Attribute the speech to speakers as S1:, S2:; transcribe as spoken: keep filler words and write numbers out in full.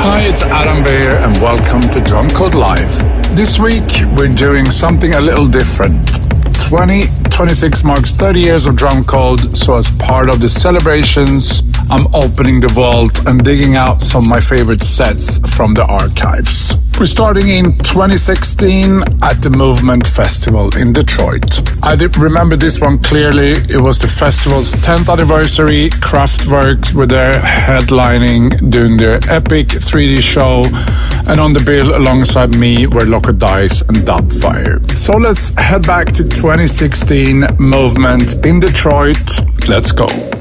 S1: Hi, it's Adam Beyer and welcome to Drumcode Live. This week we're doing something a little different. twenty twenty-six marks thirty years of Drumcode, so as part of the celebrations, I'm opening the vault and digging out some of my favorite sets from the archives. We're starting in twenty sixteen at the Movement Festival in Detroit. I remember this one clearly. It was the festival's tenth anniversary. Kraftwerk were there headlining, doing their epic three D show. And on the bill alongside me were Loco Dice and Dubfire. So let's head back to twenty sixteen Movement in Detroit. Let's go.